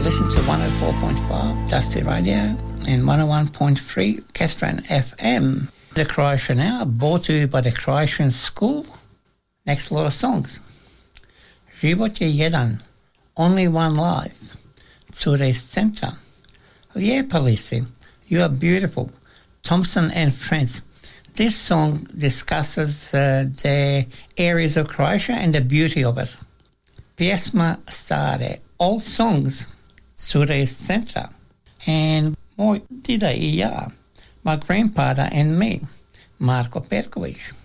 listen to 104.5 Dusty Radio and 101.3 Castran FM. The Croatian Hour, brought to you by the Croatian School. Next lot of songs. Život je jedan, Only One Life, Cure Centra, Lijepa li si, You Are Beautiful, Thompson and Friends. This song discusses the areas of Croatia and the beauty of it. Pjesma stare, Old Songs, Cure Centra, and Moj dida I ja, My Grandfather and Me, Marko Perković.